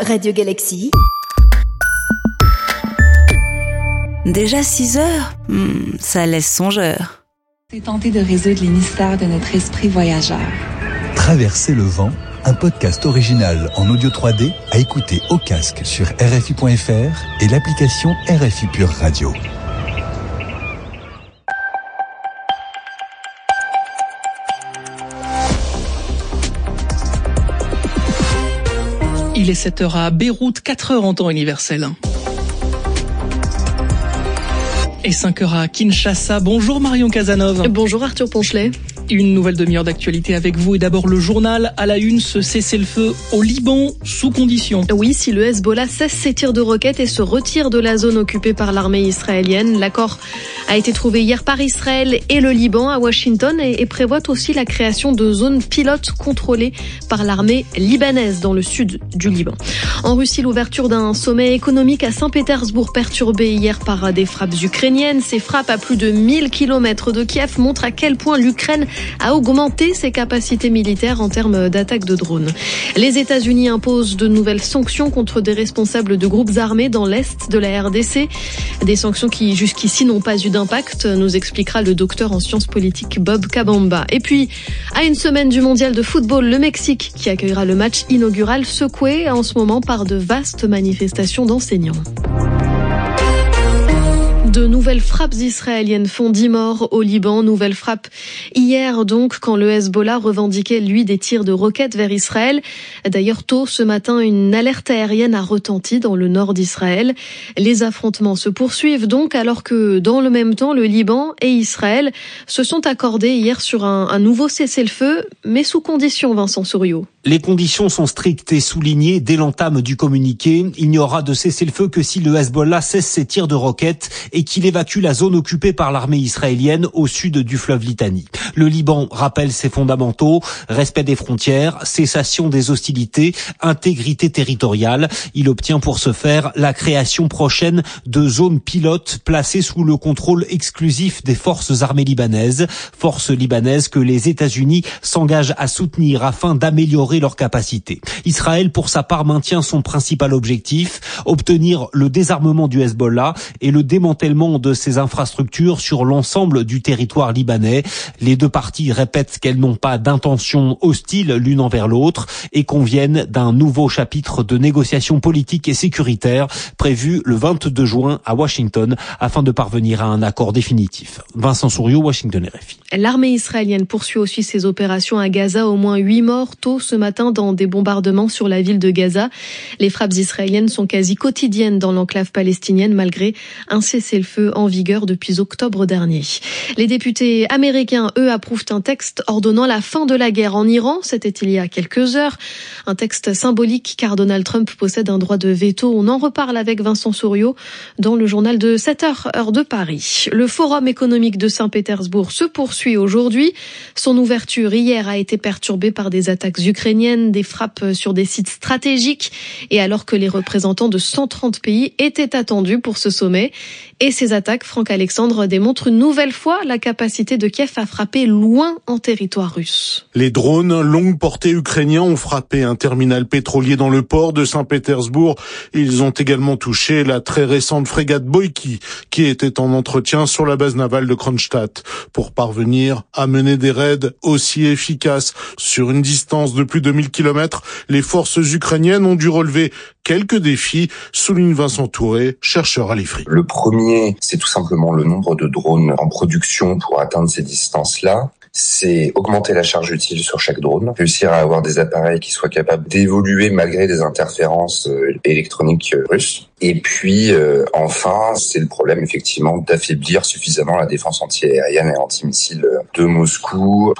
Radio Galaxy. Déjà 6 heures, ça laisse songeur. C'est tenter de résoudre les mystères de notre esprit voyageur. Traverser le vent, un podcast original en audio 3D à écouter au casque sur RFI.fr et l'application RFI Pure Radio. Il est 7h à Beyrouth, 4h en temps universel. Et 5h à Kinshasa. Bonjour Marion Casanov. Bonjour Arthur Ponchelet. Une nouvelle demi-heure d'actualité avec vous et d'abord le journal à la une, ce cessez-le-feu au Liban sous condition. Oui, si le Hezbollah cesse ses tirs de roquettes et se retire de la zone occupée par l'armée israélienne, l'accord a été trouvé hier par Israël et le Liban à Washington et prévoit aussi la création de zones pilotes contrôlées par l'armée libanaise dans le sud du Liban. En Russie, l'ouverture d'un sommet économique à Saint-Pétersbourg perturbé hier par des frappes ukrainiennes. Ces frappes à plus de 1000 km de Kiev montrent à quel point l'Ukraine a augmenté ses capacités militaires en termes d'attaques de drones. Les États-Unis imposent de nouvelles sanctions contre des responsables de groupes armés dans l'est de la RDC. Des sanctions qui jusqu'ici n'ont pas eu d'impact, nous expliquera le docteur en sciences politiques Bob Kabamba. Et puis, à une semaine du mondial de football, le Mexique qui accueillera le match inaugural secoué en ce moment par de vastes manifestations d'enseignants. De nouvelles frappes israéliennes font 10 morts au Liban. Nouvelles frappes hier donc quand le Hezbollah revendiquait lui des tirs de roquettes vers Israël. D'ailleurs tôt ce matin, une alerte aérienne a retenti dans le nord d'Israël. Les affrontements se poursuivent donc alors que dans le même temps le Liban et Israël se sont accordés hier sur un nouveau cessez-le-feu, mais sous condition, Vincent Souriau. Les conditions sont strictes et soulignées dès l'entame du communiqué. Il n'y aura de cessez-le-feu que si le Hezbollah cesse ses tirs de roquettes et qu'il évacue la zone occupée par l'armée israélienne au sud du fleuve Litani. Le Liban rappelle ses fondamentaux, respect des frontières, cessation des hostilités, intégrité territoriale. Il obtient pour ce faire la création prochaine de zones pilotes placées sous le contrôle exclusif des forces armées libanaises que les États-Unis s'engagent à soutenir afin d'améliorer leurs capacités. Israël, pour sa part, maintient son principal objectif, obtenir le désarmement du Hezbollah et le démantèlement de ses infrastructures sur l'ensemble du territoire libanais. Les deux parties répètent qu'elles n'ont pas d'intention hostile l'une envers l'autre et conviennent d'un nouveau chapitre de négociations politiques et sécuritaires prévu le 22 juin à Washington afin de parvenir à un accord définitif. Vincent Souriau, Washington, RFI. L'armée israélienne poursuit aussi ses opérations à Gaza. Au moins 8 morts tôt ce matin dans des bombardements sur la ville de Gaza. Les frappes israéliennes sont quasi quotidiennes dans l'enclave palestinienne malgré un cessez-le-feu en vigueur depuis octobre dernier. Les députés américains, eux, approuvent un texte ordonnant la fin de la guerre en Iran. C'était il y a quelques heures. Un texte symbolique car Donald Trump possède un droit de veto. On en reparle avec Vincent Souriau dans le journal de 7h, heure de Paris. Le Forum économique de Saint-Pétersbourg se poursuit aujourd'hui. Son ouverture hier a été perturbée par des attaques ukrainiennes, des frappes sur des sites stratégiques et alors que les représentants de 130 pays étaient attendus pour ce sommet. Et ces attaques, Franck Alexandre, démontrent une nouvelle fois la capacité de Kiev à frapper loin en territoire russe. Les drones longue portée ukrainiens ont frappé un terminal pétrolier dans le port de Saint-Pétersbourg. Ils ont également touché la très récente frégate Boïki qui était en entretien sur la base navale de Kronstadt pour parvenir à mener des raids aussi efficaces. Sur une distance de plus de 1000 km, les forces ukrainiennes ont dû relever quelques défis, souligne Vincent Touré, chercheur à l'IFRI. Le premier, c'est tout simplement le nombre de drones en production pour atteindre ces distances-là. C'est augmenter la charge utile sur chaque drone, réussir à avoir des appareils qui soient capables d'évoluer malgré des interférences électroniques russes. Et puis, enfin, c'est le problème, effectivement, d'affaiblir suffisamment la défense anti-aérienne et anti-missile de Moscou.